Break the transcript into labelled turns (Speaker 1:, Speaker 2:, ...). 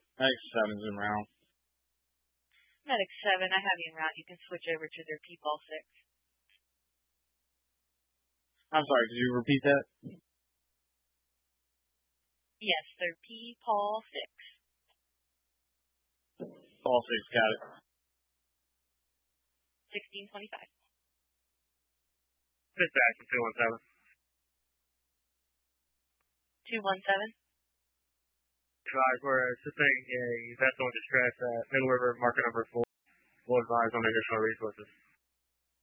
Speaker 1: Next 7's in route.
Speaker 2: Medic 7, I have you en route. You can switch over to their P-Paul 6.
Speaker 1: I'm sorry, could you repeat that?
Speaker 2: Yes, their P-Paul
Speaker 1: 6. Paul 6, got it.
Speaker 2: 1625.
Speaker 3: Dispatch 217.
Speaker 2: 217?
Speaker 3: Advise we're assisting a vessel in distress at Middle River, marker number 4. We'll advise on additional resources.